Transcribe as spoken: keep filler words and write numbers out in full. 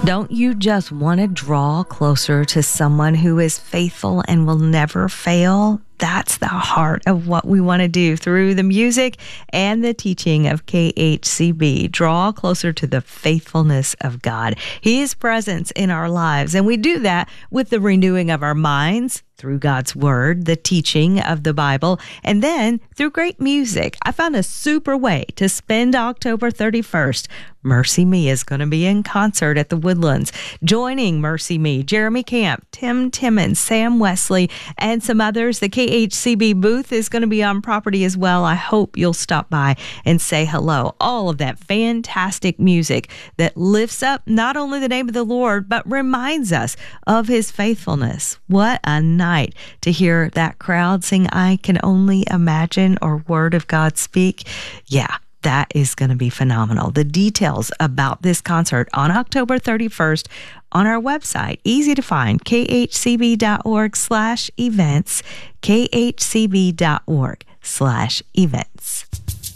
Don't you just want to draw closer to someone who is faithful and will never fail? That's the heart of what we want to do through the music and the teaching of K H C B. Draw closer to the faithfulness of God, His presence in our lives. And we do that with the renewing of our minds through God's Word, the teaching of the Bible, and then through great music. I found a super way to spend October thirty-first. Mercy Me is going to be in concert at the Woodlands. Joining Mercy Me, Jeremy Camp, Tim Timmons, Sam Wesley, and some others. The K H C B booth is going to be on property as well. I hope you'll stop by and say hello. All of that fantastic music that lifts up not only the name of the Lord, but reminds us of His faithfulness. What a night to hear that crowd sing I Can Only Imagine or Word of God Speak. Yeah. That is going to be phenomenal. The details about this concert on October thirty-first on our website, easy to find, khcb.org slash events, khcb.org slash events.